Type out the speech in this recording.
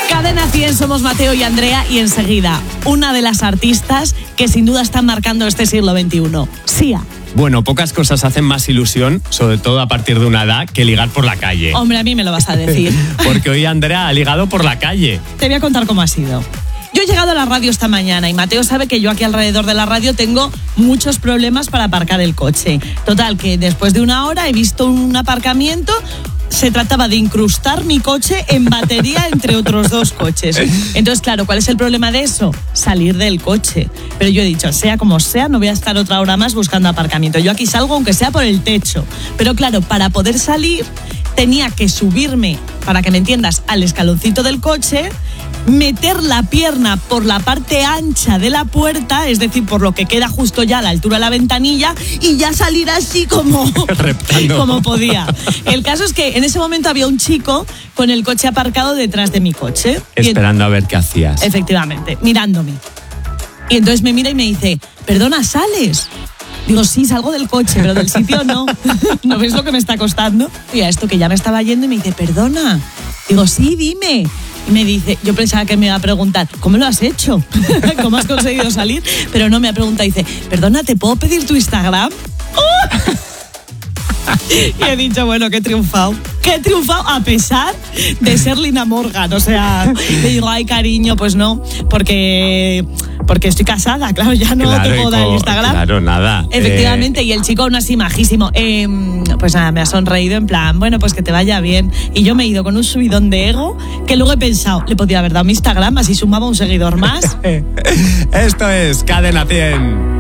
Cadena 100, somos Mateo y Andrea, y enseguida, una de las artistas que sin duda están marcando este siglo XXI, Sia. Bueno, pocas cosas hacen más ilusión, sobre todo a partir de una edad, que ligar por la calle. Hombre, a mí me lo vas a decir. Porque hoy Andrea ha ligado por la calle. Te voy a contar cómo ha sido. Yo he llegado a la radio esta mañana y Mateo sabe que yo aquí alrededor de la radio tengo muchos problemas para aparcar el coche. Total, que después de una hora he visto un aparcamiento. Se trataba de incrustar mi coche en batería entre otros dos coches. Entonces, claro, ¿cuál es el problema de eso? Salir del coche. Pero yo he dicho, sea como sea, no voy a estar otra hora más buscando aparcamiento. Yo aquí salgo aunque sea por el techo. Pero claro, para poder salir tenía que subirme, para que me entiendas, al escaloncito del coche, meter la pierna por la parte ancha de la puerta, es decir, por lo que queda justo ya a la altura de la ventanilla, y ya salir así como podía. El caso es que en ese momento había un chico con el coche aparcado detrás de mi coche. Esperando a ver qué hacías. Efectivamente, mirándome. Y entonces me mira y me dice, perdona, ¿sales? Digo, sí, salgo del coche, pero del sitio no. ¿No ves lo que me está costando? Y a esto que ya me estaba yendo y me dice, perdona. Digo, sí, dime. Y me dice, yo pensaba que me iba a preguntar, ¿cómo lo has hecho? ¿Cómo has conseguido salir? Pero no, me ha preguntado, dice, perdona, ¿te puedo pedir tu Instagram? ¡Oh! Y he dicho, bueno, que he triunfado a pesar de ser Lina Morgan. O sea, le digo, ay, cariño, pues no, porque estoy casada, claro, ya no te puedo dar el Instagram. Claro, nada. Efectivamente, y el chico aún así majísimo. Pues nada, me ha sonreído en plan, bueno, pues que te vaya bien. Y yo me he ido con un subidón de ego que luego he pensado, le podría haber dado mi Instagram, así sumaba un seguidor más. Esto es Cadena 100.